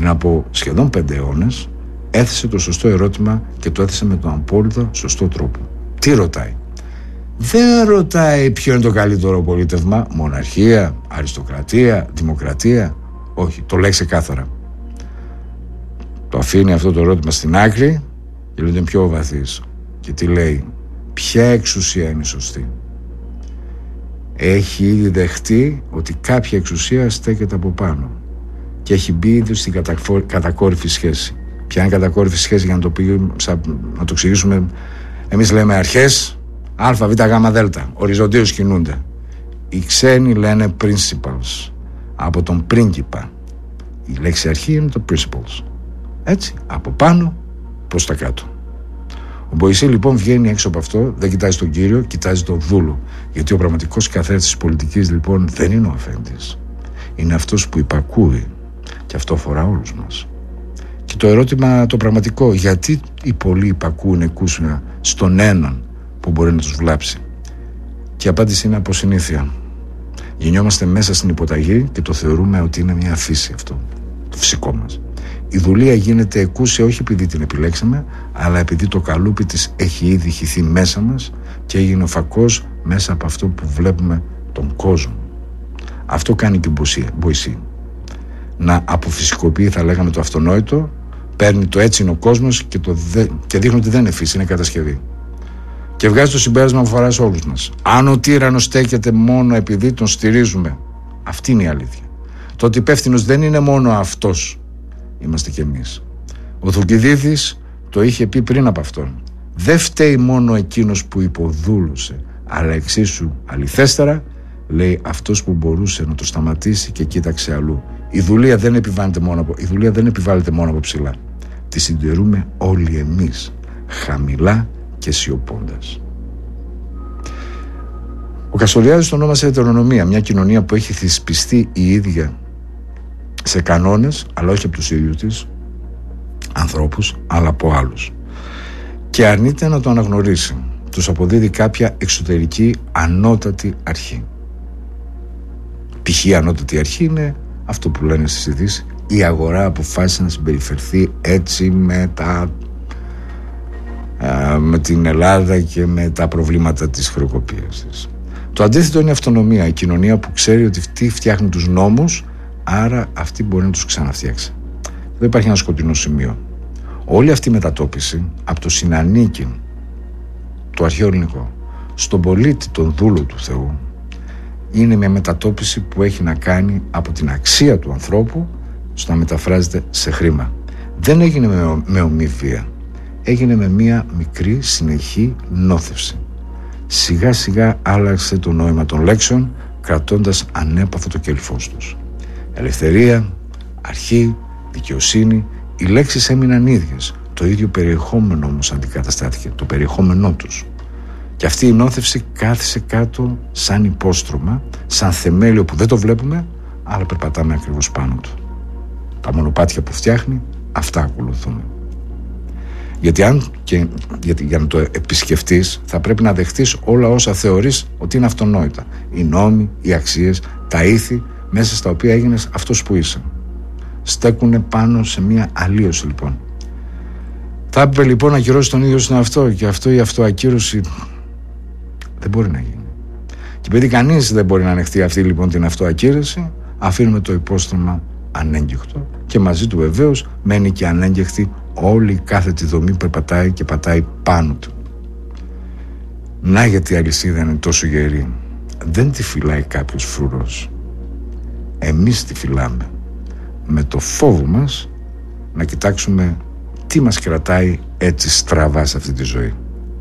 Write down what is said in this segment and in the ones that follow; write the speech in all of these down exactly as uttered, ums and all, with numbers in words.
Από σχεδόν πέντε αιώνες έθεσε το σωστό ερώτημα και το έθεσε με τον απόλυτα σωστό τρόπο. Τι ρωτάει? Δεν ρωτάει ποιο είναι το καλύτερο πολίτευμα, μοναρχία, αριστοκρατία, δημοκρατία. Όχι, το λέει ξεκάθαρα. Το αφήνει αυτό το ερώτημα στην άκρη και λέει είναι πιο βαθύς. Και τι λέει? Ποια εξουσία είναι σωστή? Έχει ήδη δεχτεί ότι κάποια εξουσία στέκεται από πάνω και έχει μπει ήδη στην κατακόρυφη σχέση. Ποια είναι η κατακόρυφη σχέση, για να το, πει, να το εξηγήσουμε? Εμείς λέμε αρχές, α, β, γ, δ, οριζοντίως κινούνται. Οι ξένοι λένε principles, από τον πρίγκιπα. Η λέξη αρχή είναι το principles. Έτσι, από πάνω προς τα κάτω. Ο Μποϊσή λοιπόν βγαίνει έξω από αυτό, δεν κοιτάζει τον κύριο, κοιτάζει τον δούλο. Γιατί ο πραγματικός καθρέφτης της πολιτικής λοιπόν δεν είναι ο αφέντης. Είναι αυτός που υπακούει. Και αυτό αφορά όλους μας. Και το ερώτημα το πραγματικό, γιατί οι πολλοί υπακούουν εκούσια στον έναν που μπορεί να τους βλάψει? Και η απάντηση είναι από συνήθεια. Γεννιόμαστε μέσα στην υποταγή και το θεωρούμε ότι είναι μια φύση αυτό, το φυσικό μας. Η δουλεία γίνεται εκούσια όχι επειδή την επιλέξαμε, αλλά επειδή το καλούπι της έχει ήδη χυθεί μέσα μας και έγινε ο φακός μέσα από αυτό που βλέπουμε τον κόσμο. Αυτό κάνει και η Μποϊσή. Να αποφυσικοποιεί, θα λέγαμε, το αυτονόητο, παίρνει το έτσι είναι ο κόσμος και, το δε, και δείχνει ότι δεν είναι φύση, είναι κατασκευή. Και βγάζει το συμπέρασμα που αφορά σε όλους μας. Αν ο τύραννος στέκεται μόνο επειδή τον στηρίζουμε, αυτή είναι η αλήθεια. Το ότι υπεύθυνος δεν είναι μόνο αυτός, είμαστε κι εμείς. Ο Θουκυδίδης το είχε πει πριν από αυτόν. Δεν φταίει μόνο εκείνος που υποδούλωσε, αλλά εξίσου αληθέστερα, λέει αυτός που μπορούσε να το σταματήσει και κοίταξε αλλού. Η δουλεία δεν επιβάλλεται μόνο από, η δουλεία δεν επιβάλλεται μόνο από ψηλά. Τη συντηρούμε όλοι εμείς, χαμηλά και σιωπώντας. Ο Καστοριάδης το ονόμασε ετερονομία, μια κοινωνία που έχει θυσπιστεί η ίδια σε κανόνες, αλλά όχι από τους ίδιους της ανθρώπους, αλλά από άλλους. Και αρνείται να το αναγνωρίσει. Τους αποδίδει κάποια εξωτερική ανώτατη αρχή. Π.χ. η ανώτατη αρχή είναι αυτό που λένε στις ειδήσεις, η αγορά αποφάσισε να συμπεριφερθεί έτσι με, τα, με την Ελλάδα και με τα προβλήματα της χρεοκοπίας της. Το αντίθετο είναι η αυτονομία, η κοινωνία που ξέρει ότι αυτή φτιάχνει τους νόμους, άρα αυτή μπορεί να τους ξαναφτιάξει. Δεν υπάρχει ένα σκοτεινό σημείο. Όλη αυτή η μετατόπιση από το συνανίκην, το αρχαίο ελληνικό, στον πολίτη, τον δούλο του Θεού, είναι μια μετατόπιση που έχει να κάνει από την αξία του ανθρώπου στο να μεταφράζεται σε χρήμα. Δεν έγινε με, με ομή βία. Έγινε με μια μικρή συνεχή νόθευση. Σιγά σιγά άλλαξε το νόημα των λέξεων, κρατώντας ανέπαθο το κέλυφός τους. Ελευθερία, αρχή, δικαιοσύνη, οι λέξεις έμειναν ίδιες. Το ίδιο περιεχόμενο όμως αντικαταστάθηκε, το περιεχόμενό τους. Και αυτή η νόθευση κάθισε κάτω σαν υπόστρωμα, σαν θεμέλιο που δεν το βλέπουμε, αλλά περπατάμε ακριβώς πάνω του. Τα μονοπάτια που φτιάχνει, αυτά ακολουθούμε. Γιατί αν και γιατί για να το επισκεφτείς, θα πρέπει να δεχτείς όλα όσα θεωρείς ότι είναι αυτονόητα. Οι νόμοι, οι αξίες, τα ήθη, μέσα στα οποία έγινες αυτός που είσαι. Στέκουνε πάνω σε μια αλλίωση λοιπόν. Θα έπρεπε λοιπόν να ακυρώσει τον ίδιο στον αυτό, και αυτό η αυτοακύρωση δεν μπορεί να γίνει. Και επειδή κανείς δεν μπορεί να ανεχτεί αυτή λοιπόν την αυτοακύρωση, αφήνουμε το υπόστρωμα ανέγκυχτο και μαζί του βεβαίως μένει και ανέγκυχτη όλη η κάθετη δομή που περπατάει και πατάει πάνω του. Να γιατί η αλυσίδα είναι τόσο γερή. Δεν τη φυλάει κάποιος φρουρός. Εμείς τη φυλάμε. Με το φόβο μας να κοιτάξουμε τι μας κρατάει έτσι στραβά σε αυτή τη ζωή.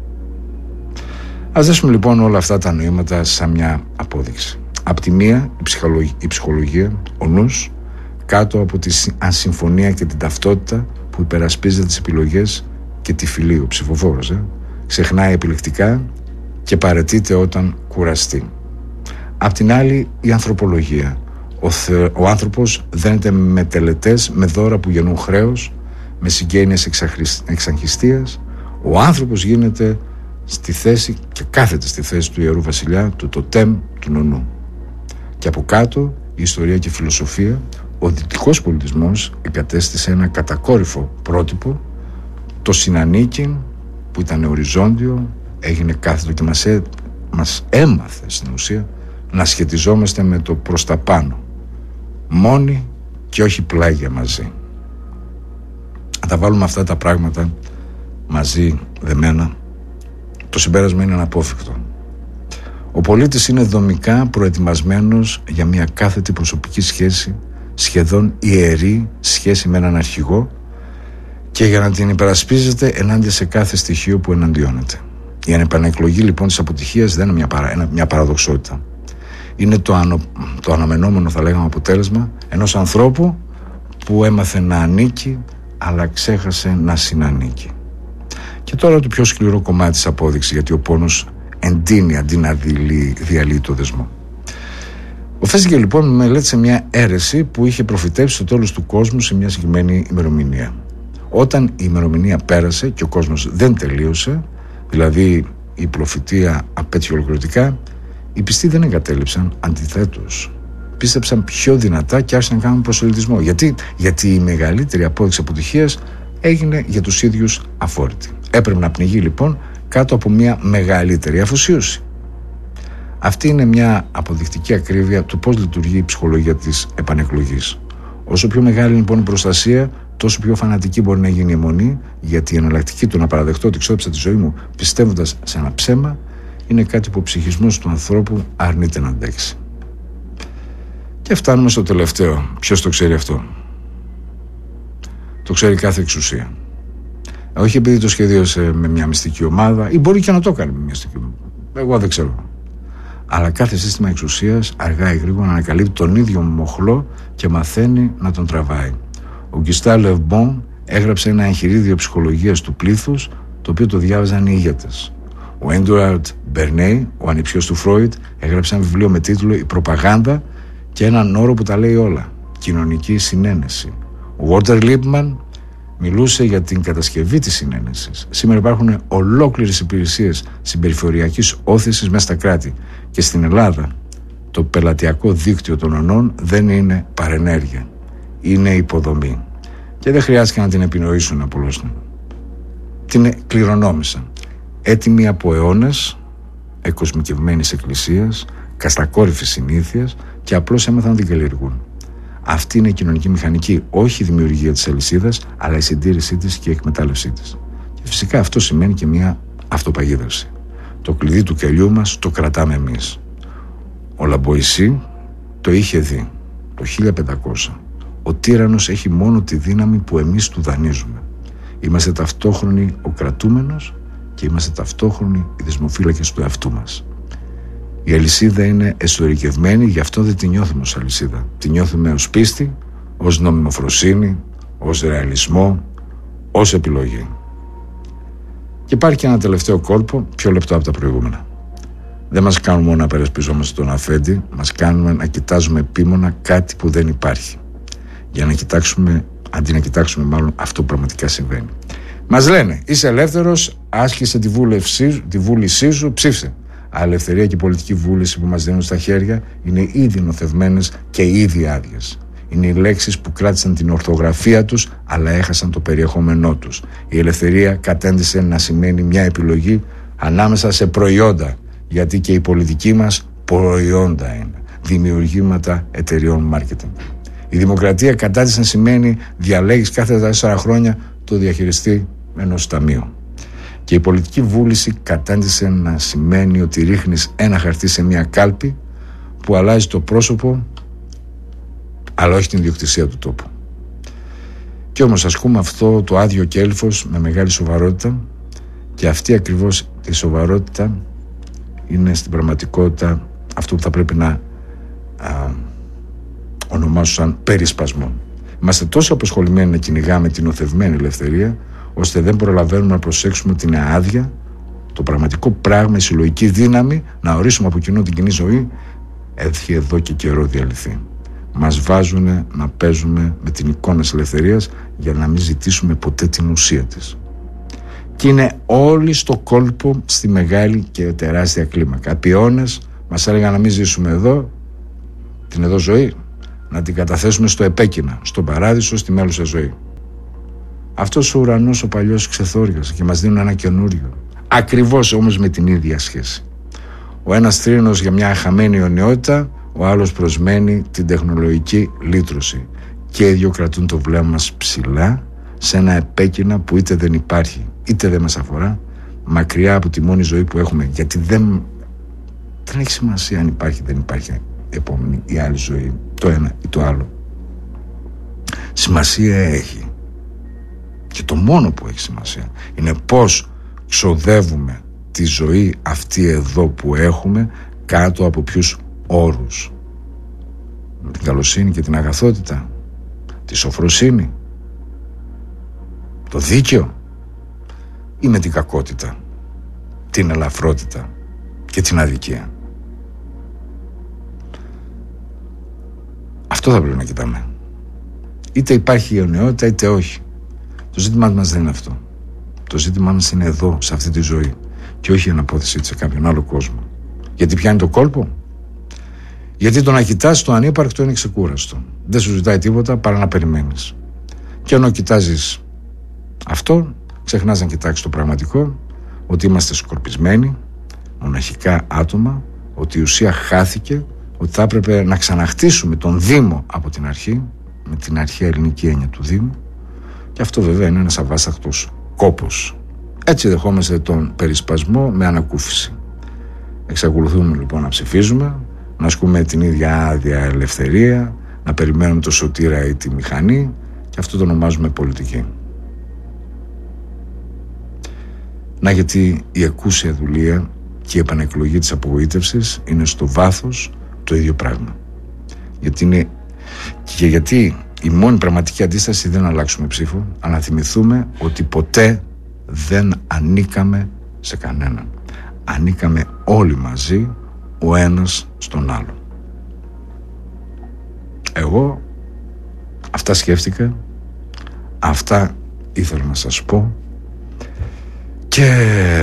Ας δέσουμε λοιπόν όλα αυτά τα νοήματα σαν μια απόδειξη. Απ' τη μία η ψυχολογία, η ψυχολογία, ο νους, κάτω από τη ασυμφωνία και την ταυτότητα που υπερασπίζεται τις επιλογές και τη φυλή, ο ψηφοφόρος, ε, ξεχνάει επιλεκτικά και παραιτείται όταν κουραστεί. Απ' την άλλη η ανθρωπολογία. Ο, θε, ο άνθρωπος δένεται με τελετές, με δώρα που γεννούν χρέος, με συγγένειες εξαγχιστίας. Ο άνθρωπος γίνεται στη θέση και κάθεται στη θέση του ιερού βασιλιά, του τοτέμ, του νονού. Και από κάτω η ιστορία και η φιλοσοφία, ο δυτικός πολιτισμός εγκατέστησε ένα κατακόρυφο πρότυπο, το συνανίκην, που ήταν οριζόντιο, έγινε κάθετο και μας, έ, μας έμαθε στην ουσία να σχετιζόμαστε με το προς τα πάνω, μόνοι και όχι πλάγια μαζί. Αν τα βάλουμε αυτά τα πράγματα μαζί δεμένα, το συμπέρασμα είναι αναπόφευκτο. Ο πολίτης είναι δομικά προετοιμασμένος για μια κάθετη προσωπική σχέση, σχεδόν ιερή σχέση με έναν αρχηγό, και για να την υπερασπίζεται ενάντια σε κάθε στοιχείο που εναντιώνεται. Η ανεπανεκλογή λοιπόν της αποτυχίας δεν είναι μια, παρα, μια παραδοξότητα. Είναι το, ανο, το αναμενόμενο, θα λέγαμε, αποτέλεσμα ενός ανθρώπου που έμαθε να ανήκει αλλά ξέχασε να συνανίκει. Και τώρα το πιο σκληρό κομμάτι της απόδειξης, γιατί ο πόνος εντείνει αντί να διαλύει το δεσμό. Ο Φέστιγκερ λοιπόν μελέτησε μια αίρεση που είχε προφητεύσει το τέλος του κόσμου σε μια συγκεκριμένη ημερομηνία. Όταν η ημερομηνία πέρασε και ο κόσμος δεν τελείωσε, δηλαδή η προφητεία απέτυχε ολοκληρωτικά, οι πιστοί δεν εγκατέλειψαν, αντιθέτως πίστεψαν πιο δυνατά και άρχισαν να κάνουν προσελητισμό. Γιατί, γιατί η μεγαλύτερη απόδειξη αποτυχίας έγινε για τους ίδιους αφόρητη. Έπρεπε να πνιγεί λοιπόν κάτω από μια μεγαλύτερη αφοσίωση. Αυτή είναι μια αποδεικτική ακρίβεια του πώς λειτουργεί η ψυχολογία της επανεκλογής. Όσο πιο μεγάλη λοιπόν η προστασία, τόσο πιο φανατική μπορεί να γίνει η αιμονή, γιατί η εναλλακτική του να παραδεχτώ ότι ξόδεψα τη ζωή μου πιστεύοντας σε ένα ψέμα είναι κάτι που ο ψυχισμός του ανθρώπου αρνείται να αντέξει. Και φτάνουμε στο τελευταίο. Ποιος το ξέρει αυτό? Το ξέρει κάθε εξουσία. Όχι επειδή το σχεδίωσε με μια μυστική ομάδα, ή μπορεί και να το κάνει με μια μυστική ομάδα. Εγώ δεν ξέρω. Αλλά κάθε σύστημα εξουσίας αργά ή γρήγορα ανακαλύπτει τον ίδιο μοχλό και μαθαίνει να τον τραβάει. Ο Γκουστάβ Le Bon έγραψε ένα εγχειρίδιο ψυχολογίας του πλήθους, το οποίο το διάβαζαν οι ηγέτες. Ο Έντουαρντ Μπερνέι, ο ανιψιός του Φρόιντ, έγραψε ένα βιβλίο με τίτλο «Η προπαγάνδα» και έναν όρο που τα λέει όλα: κοινωνική συνένεση. Ο Walter Lippmann μιλούσε για την κατασκευή της συνένεσης. Σήμερα υπάρχουν ολόκληρες υπηρεσίες συμπεριφοριακής όθησης μέσα στα κράτη, και στην Ελλάδα το πελατειακό δίκτυο των ονών δεν είναι παρενέργεια, είναι υποδομή. Και δεν χρειάζεται να την επινοήσουν απλώς. Την κληρονόμησαν. Έτοιμοι από αιώνες εκοσμικευμένης εκκλησίας, καστακόρυφης συνήθειας, και απλώς έμαθαν να την καλλιεργούν. Αυτή είναι η κοινωνική μηχανική, όχι η δημιουργία της αλυσίδας, αλλά η συντήρησή της και η εκμετάλλευσή της. Και φυσικά αυτό σημαίνει και μια αυτοπαγίδευση. Το κλειδί του κελιού μας το κρατάμε εμείς. Ο Λαμποϊσί το είχε δει το χίλια πεντακόσια. Ο τύραννος έχει μόνο τη δύναμη που εμείς του δανείζουμε. Είμαστε ταυτόχρονοι ο κρατούμενος και είμαστε ταυτόχρονοι οι δεσμοφύλακες του εαυτού μας. Η αλυσίδα είναι εσωτερικευμένη, γι' αυτό δεν τη νιώθουμε ως αλυσίδα. Τη νιώθουμε ως πίστη, ως νομιμοφροσύνη, ως ρεαλισμό, ως επιλογή. Και υπάρχει και ένα τελευταίο κόλπο, πιο λεπτό από τα προηγούμενα. Δεν μας κάνουν μόνο να περασπιζόμαστε τον αφέντη, μας κάνουμε να κοιτάζουμε επίμονα κάτι που δεν υπάρχει. Για να κοιτάξουμε, αντί να κοιτάξουμε μάλλον αυτό που πραγματικά συμβαίνει. Μας λένε, είσαι ελεύθερος, άσκησε τη, βούλευσή, τη βούλησή σου, ψήφισε. Αλλά ελευθερία και πολιτική βούληση που μας δίνουν στα χέρια είναι ήδη νοθευμένες και ήδη άδειες. Είναι οι λέξεις που κράτησαν την ορθογραφία τους, αλλά έχασαν το περιεχόμενό τους. Η ελευθερία κατέντησε να σημαίνει μια επιλογή ανάμεσα σε προϊόντα, γιατί και η πολιτική μας προϊόντα είναι, δημιουργήματα εταιριών marketing. Η δημοκρατία κατάντησε να σημαίνει διαλέγεις κάθε τέσσερα χρόνια το διαχειριστή ενός ταμείου. Και η πολιτική βούληση κατάντησε να σημαίνει ότι ρίχνεις ένα χαρτί σε μια κάλπη που αλλάζει το πρόσωπο, αλλά όχι την ιδιοκτησία του τόπου. Και όμως ασκούμε αυτό το άδειο κέλυφος με μεγάλη σοβαρότητα, και αυτή ακριβώς η σοβαρότητα είναι στην πραγματικότητα αυτό που θα πρέπει να α, ονομάσω σαν περισπασμό. Είμαστε τόσο αποσχολημένοι να κυνηγάμε την οθευμένη ελευθερία, ώστε δεν προλαβαίνουμε να προσέξουμε την άδεια, το πραγματικό πράγμα, η συλλογική δύναμη να ορίσουμε από κοινού την κοινή ζωή, έχει εδώ και καιρό διαλυθεί. Μας βάζουν να παίζουμε με την εικόνα της ελευθερίας για να μην ζητήσουμε ποτέ την ουσία της. Και είναι όλοι στο κόλπο στη μεγάλη και τεράστια κλίμακα. Απ' αιώνες μας έλεγαν να μην ζήσουμε εδώ, την εδώ ζωή, να την καταθέσουμε στο επέκεινα, στον παράδεισο, στη μέλουσα ζωή. Αυτός ο ουρανός ο παλιός ξεθόριασε και μας δίνουν ένα καινούριο. Ακριβώς όμως με την ίδια σχέση. Ο ένας θρήνος για μια χαμένη αιωνιότητα, ο άλλος προσμένει την τεχνολογική λύτρωση. Και οι δύο κρατούν το βλέμμα μας ψηλά σε ένα επέκεινα που είτε δεν υπάρχει είτε δεν μας αφορά, μακριά από τη μόνη ζωή που έχουμε, γιατί δεν, δεν έχει σημασία αν υπάρχει δεν υπάρχει επόμενη ή άλλη ζωή, το ένα ή το άλλο. Σημασία έχει, και το μόνο που έχει σημασία είναι πώς ξοδεύουμε τη ζωή αυτή εδώ που έχουμε, κάτω από ποιους όρους. Με την καλοσύνη και την αγαθότητα, τη σοφροσύνη, το δίκαιο, ή με την κακότητα, την ελαφρότητα και την αδικία. Αυτό θα πρέπει να κοιτάμε. Είτε υπάρχει η αιωνιότητα είτε όχι. Το ζήτημά μας δεν είναι αυτό. Το ζήτημά μας είναι εδώ, σε αυτή τη ζωή, και όχι η αναπόθεσή της σε κάποιον άλλο κόσμο. Γιατί πιάνει το κόλπο. Γιατί το να κοιτάς το ανύπαρκτο είναι ξεκούραστο. Δεν σου ζητάει τίποτα παρά να περιμένεις. Και ενώ κοιτάζεις αυτό, ξεχνάς να κοιτάξεις το πραγματικό, ότι είμαστε σκορπισμένοι, μοναχικά άτομα, ότι η ουσία χάθηκε, ότι θα έπρεπε να ξαναχτίσουμε τον Δήμο από την αρχή, με την αρχαία ελληνική έννοια του Δήμου, και αυτό βέβαια είναι ένας αβάσταχτος κόπος. Έτσι δεχόμαστε τον περισπασμό με ανακούφιση. Εξακολουθούμε λοιπόν να ψηφίζουμε, να ασκούμε την ίδια άδεια ελευθερία, να περιμένουμε το σωτήρα ή τη μηχανή, και αυτό το ονομάζουμε πολιτική. Να, γιατί η εκούσια δουλεία και η επανεκλογή της απογοήτευσης είναι στο βάθος το ίδιο πράγμα. Γιατί είναι, και γιατί η μόνη πραγματική αντίσταση δεν είναι να αλλάξουμε ψήφο, αλλά να θυμηθούμε ότι ποτέ δεν ανήκαμε σε κανέναν. Ανήκαμε όλοι μαζί, ο ένας στον άλλο. Εγώ αυτά σκέφτηκα, αυτά ήθελα να σας πω, και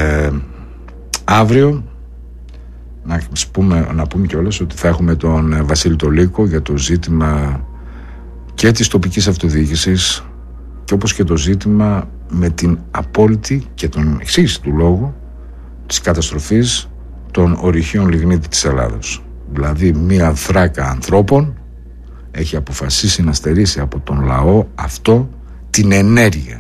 αύριο να πούμε, να πούμε κιόλας ότι θα έχουμε τον Βασίλη Τολίκο για το ζήτημα και της τοπικής αυτοδιοίκησης, και όπως και το ζήτημα με την απόλυτη και τον εξής του λόγου της καταστροφής των ορυχείων λιγνίτη της Ελλάδος. Δηλαδή μια θράκα ανθρώπων έχει αποφασίσει να στερήσει από τον λαό αυτό την ενέργεια.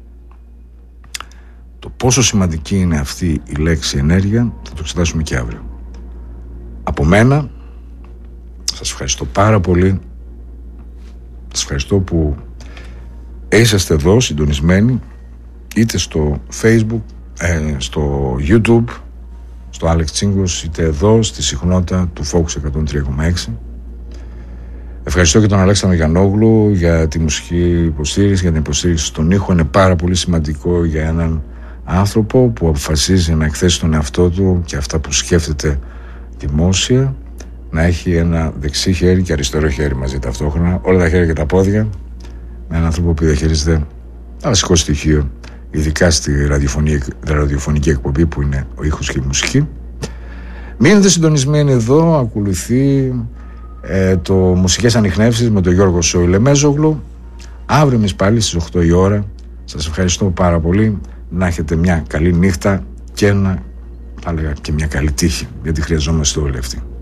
Το πόσο σημαντική είναι αυτή η λέξη ενέργεια θα το εξετάσουμε και αύριο. Από μένα σας ευχαριστώ πάρα πολύ. Σας ευχαριστώ που είσαστε εδώ συντονισμένοι, είτε στο Facebook, ε, στο YouTube, στο Άλεξ Τσίγκος, είτε εδώ στη συχνότητα του Focus εκατόν τρία κόμμα έξι. Ευχαριστώ και τον Αλέξανδρο Γιαννόγλου για τη μουσική υποστήριξη, για την υποστήριξη στον ήχο. Είναι πάρα πολύ σημαντικό για έναν άνθρωπο που αποφασίζει να εκθέσει τον εαυτό του και αυτά που σκέφτεται δημόσια, να έχει ένα δεξί χέρι και αριστερό χέρι μαζί ταυτόχρονα, όλα τα χέρια και τα πόδια, με έναν άνθρωπο που διαχειρίζεται ένα βασικό στοιχείο, ειδικά στη ραδιοφωνική εκπομπή που είναι ο ήχος και η μουσική. Μείνετε συντονισμένοι εδώ, ακολουθεί ε, το Μουσικές Ανιχνεύσεις με τον Γιώργο Σόιλε Μέζογλου. Αύριο εμείς πάλι στις οκτώ η ώρα. Σας ευχαριστώ πάρα πολύ. Να έχετε μια καλή νύχτα και, ένα, θα έλεγα, και μια καλή τύχη, γιατί χρειαζόμαστε όλοι αυτοί.